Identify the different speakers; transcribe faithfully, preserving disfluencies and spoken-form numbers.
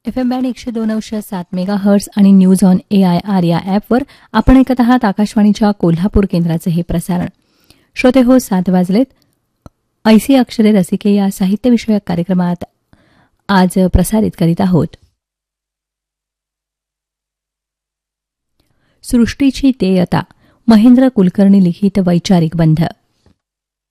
Speaker 1: F M band एकशे दोन अंश सात मेगा हर्ट्स आणि news on A I R या ॲपवर आपण ऐकत आहात आकाशवाणीच्या कोल्हापूर केंद्राचे हे प्रसारण. श्रोते हो, सात वाजलेत. ऐसी अक्षरे रसिके या साहित्यविषयक कार्यक्रमात आज प्रसारित करीत आहोत. सृष्टीची देयता, महेंद्र कुलकर्णी लिखित वैचारिक बंध.